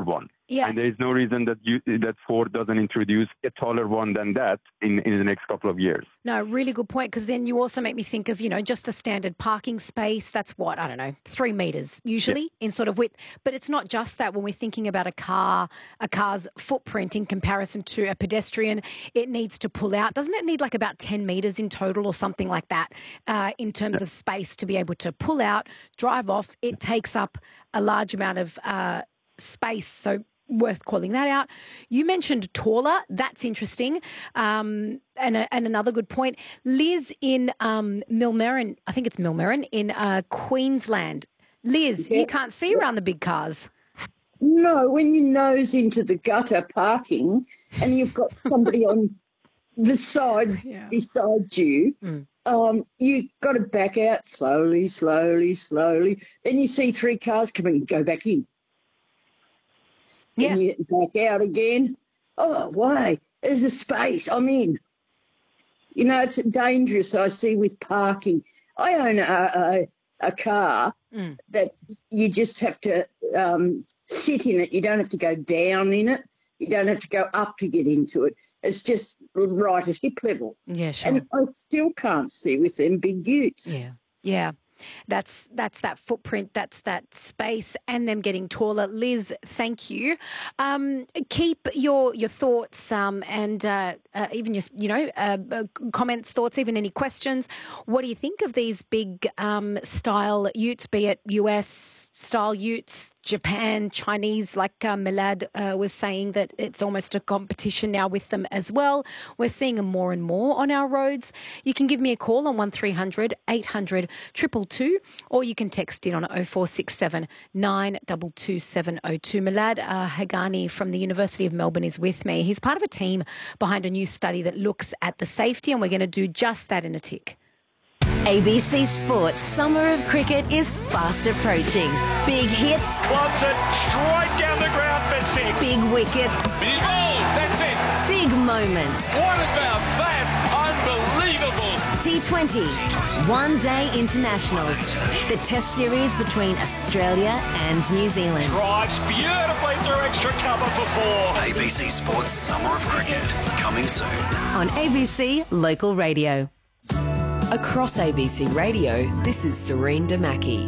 one. Yeah. And there is no reason that Ford doesn't introduce a taller one than that in the next couple of years. No, really good point, because then you also make me think of, just a standard parking space. That's what, I don't know, 3 meters usually in sort of width. But it's not just that. When we're thinking about a car's footprint in comparison to a pedestrian, it needs to pull out. Doesn't it need like about 10 meters in total or something like that in terms of space to be able to pull out, drive off? It takes up a large amount of space. So worth calling that out. You mentioned taller. That's interesting. And another good point. Liz in Millmerran, I think it's Millmerran in Queensland. Liz, you can't see around the big cars. No, when you nose into the gutter parking and you've got somebody on the side beside you, you've got to back out slowly. Then you see 3 cars coming, go back in. Yeah. And you back out again. Oh, why? There's a space. I'm in. It's dangerous, I see, with parking. I own a car that you just have to sit in it. You don't have to go down in it. You don't have to go up to get into it. It's just right at hip level. Yeah, sure. And I still can't see with them big utes. Yeah. That's that footprint, that's that space, and them getting taller. Liz, thank you. Keep your thoughts and even your comments, thoughts, even any questions. What do you think of these big style utes, be it US style utes, Japan, Chinese, like Milad was saying, that it's almost a competition now with them as well. We're seeing them more and more on our roads. You can give me a call on 1300 800 222, or you can text in on 0467 922 702. Milad Hagani from the University of Melbourne is with me. He's part of a team behind a new study that looks at the safety, and we're going to do just that in a tick. ABC Sports Summer of Cricket is fast approaching. Big hits. Clubs it straight down the ground for 6. Big wickets. Big ball. That's it. Big moments. What about that? Unbelievable. T20. One-day internationals. The test series between Australia and New Zealand. Drives beautifully through extra cover for 4. ABC Sports Summer of Cricket. Coming soon. On ABC Local Radio. Across ABC Radio, this is Serene Damaki.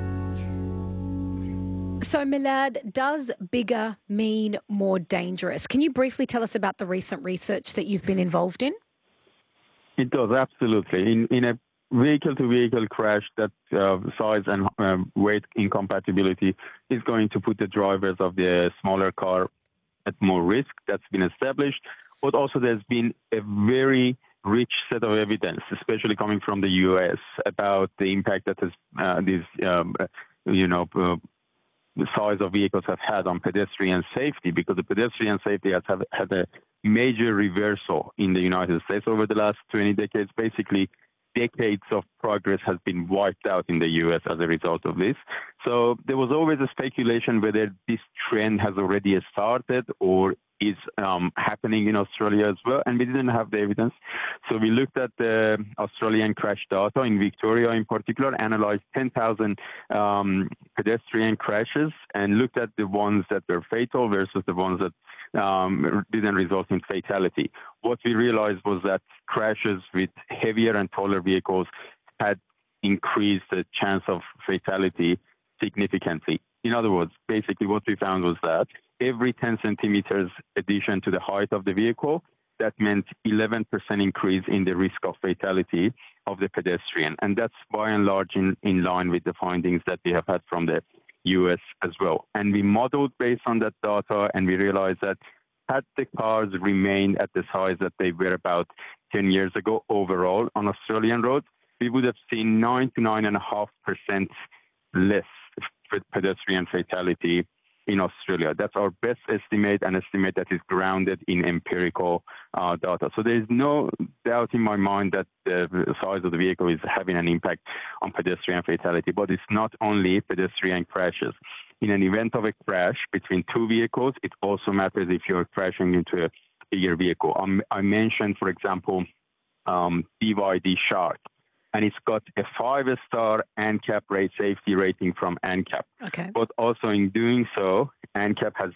So, Milad, does bigger mean more dangerous? Can you briefly tell us about the recent research that you've been involved in? It does, absolutely. In a vehicle-to-vehicle crash, that size and weight incompatibility is going to put the drivers of the smaller car at more risk. That's been established. But also there's been a very rich set of evidence, especially coming from the U.S., about the impact that the size of vehicles have had on pedestrian safety, because the pedestrian safety has had a major reversal in the United States over the last 20 decades. Basically, decades of progress has been wiped out in the U.S. as a result of this. So there was always a speculation whether this trend has already started or is happening in Australia as well, and we didn't have the evidence. So we looked at the Australian crash data in Victoria in particular, analyzed 10,000 pedestrian crashes, and looked at the ones that were fatal versus the ones that didn't result in fatality. What we realized was that crashes with heavier and taller vehicles had increased the chance of fatality significantly. In other words, basically what we found was that every 10 centimeters addition to the height of the vehicle, that meant 11% increase in the risk of fatality of the pedestrian. And that's by and large in line with the findings that we have had from the US as well. And we modeled based on that data, and we realized that had the cars remained at the size that they were about 10 years ago overall on Australian roads, we would have seen 9 to 9.5% less pedestrian fatality in Australia. That's our best estimate, an estimate that is grounded in empirical data. So there is no doubt in my mind that the size of the vehicle is having an impact on pedestrian fatality, but it's not only pedestrian crashes. In an event of a crash between two vehicles, it also matters if you're crashing into a bigger vehicle. I mentioned, for example, BYD Shark, and it's got a 5-star ANCAP safety rating from ANCAP. Okay. But also in doing so, ANCAP has